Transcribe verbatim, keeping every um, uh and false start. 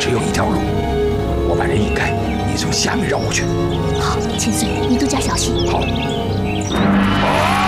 只有一条路，我把人引开，你从下面绕过去。 好，千岁，你多加小心。 好。